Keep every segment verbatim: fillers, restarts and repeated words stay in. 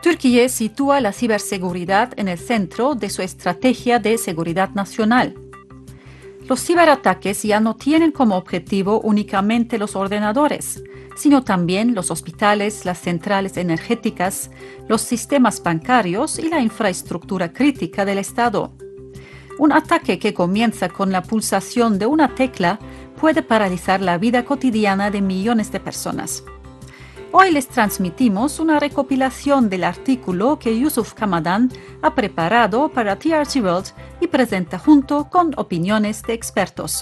Turquía sitúa la ciberseguridad en el centro de su estrategia de seguridad nacional. Los ciberataques ya no tienen como objetivo únicamente los ordenadores, sino también los hospitales, las centrales energéticas, los sistemas bancarios y la infraestructura crítica del Estado. Un ataque que comienza con la pulsación de una tecla puede paralizar la vida cotidiana de millones de personas. Hoy les transmitimos una recopilación del artículo que Yusuf Kamadan ha preparado para T R T World y presenta junto con opiniones de expertos.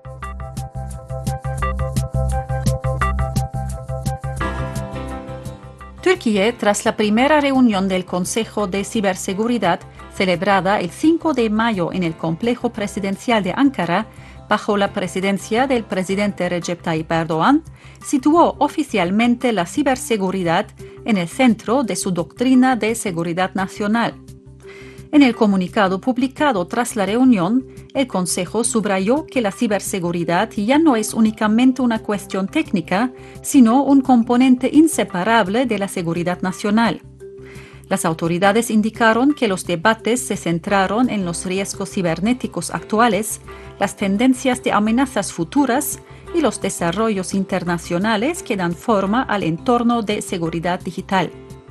Turquía, tras la primera reunión del Consejo de Ciberseguridad, celebrada el cinco de mayo en el complejo presidencial de Ankara, bajo la presidencia del presidente Recep Tayyip Erdoğan, situó oficialmente la ciberseguridad en el centro de su doctrina de seguridad nacional. En el comunicado publicado tras la reunión, el Consejo subrayó que la ciberseguridad ya no es únicamente una cuestión técnica, sino un componente inseparable de la seguridad nacional. Las autoridades indicaron que los debates se centraron en los riesgos cibernéticos actuales, las tendencias de amenazas futuras y los desarrollos internacionales que dan forma al entorno de seguridad digital.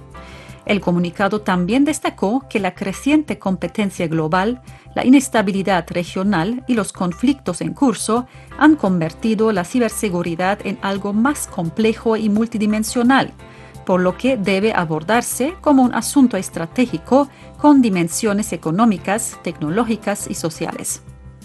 El comunicado también destacó que la creciente competencia global, la inestabilidad regional y los conflictos en curso han convertido la ciberseguridad en algo más complejo y multidimensional, por lo que debe abordarse como un asunto estratégico con dimensiones económicas, tecnológicas y sociales.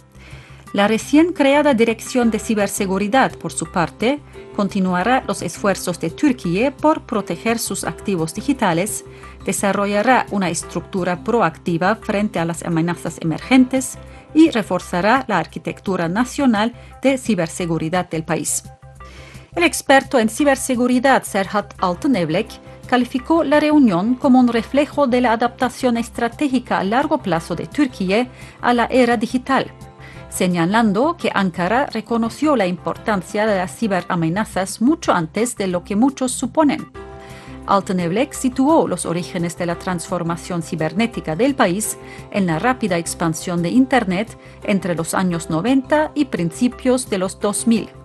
La recién creada Dirección de Ciberseguridad, por su parte, continuará los esfuerzos de Turquía por proteger sus activos digitales, desarrollará una estructura proactiva frente a las amenazas emergentes y reforzará la arquitectura nacional de ciberseguridad del país. El experto en ciberseguridad Serhat Altınevlek calificó la reunión como un reflejo de la adaptación estratégica a largo plazo de Turquía a la era digital, señalando que Ankara reconoció la importancia de las ciberamenazas mucho antes de lo que muchos suponen. Altınevlek situó los orígenes de la transformación cibernética del país en la rápida expansión de Internet entre los años noventa y principios de los dos mil.